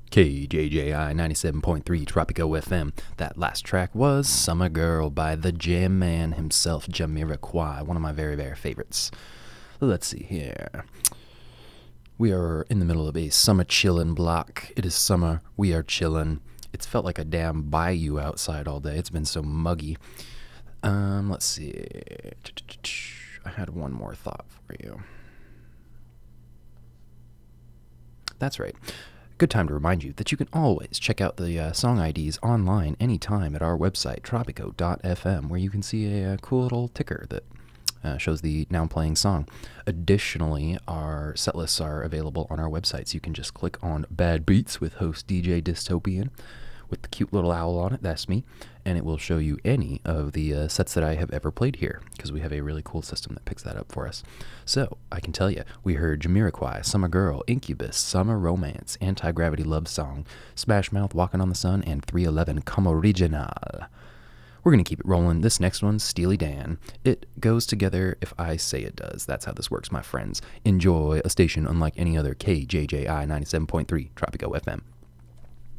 KJJI 97.3 Tropico FM. That last track was Summer Girl by the Jam Man himself, Jamiroquai, one of my very, very favorites. Let's see here. We are in the middle of a summer chillin' block. It is summer. We are chillin'. It's felt like a damn bayou outside all day. It's been so muggy. Let's see. I had one more thought for you. That's right. Good time to remind you that you can always check out the song IDs online anytime at our website, tropico.fm, where you can see a cool little ticker that shows the now playing song. Additionally, our set lists are available on our website, so you can just click on Bad Beats with host DJ Dystopian with the cute little owl on it. That's me. And it will show you any of the sets that I have ever played here, because we have a really cool system that picks that up for us. So, I can tell you, we heard Jamiroquai, Summer Girl, Incubus, Summer Romance, Anti-Gravity Love Song, Smash Mouth, Walking on the Sun, and 311 Como Original. We're going to keep it rolling. This next one's Steely Dan. It goes together if I say it does. That's how this works, my friends. Enjoy a station unlike any other, KJJI 97.3 Tropico FM.